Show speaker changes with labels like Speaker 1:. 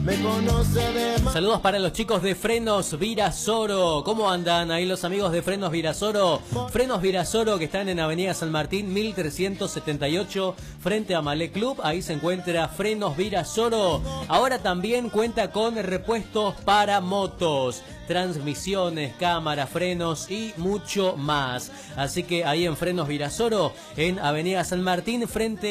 Speaker 1: me conoce de más.
Speaker 2: Saludos para los chicos de Frenos Virasoro. ¿Cómo andan ahí los amigos de Frenos Virasoro? Frenos Virasoro, que están en Avenida San Martín 1378 frente a Malé Club. Ahí se encuentra Frenos Virasoro. Ahora también cuenta con repuestos para motos, transmisiones, cámaras, frenos y mucho más. Así que ahí en Frenos Virasoro, en Avenida San Martín frente